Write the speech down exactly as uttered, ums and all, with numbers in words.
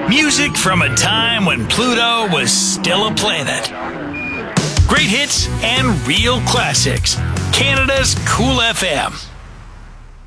Music from a time when Pluto was still a planet. Great hits and real classics. Canada's Cool F M.